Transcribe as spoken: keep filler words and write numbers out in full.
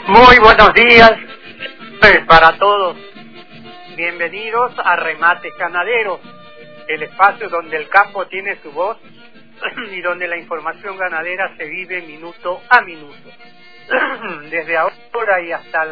Muy buenos días para todos. Bienvenidos a Remates Ganaderos, el espacio donde el campo tiene su voz y donde la información ganadera se vive minuto a minuto. Desde ahora y hasta la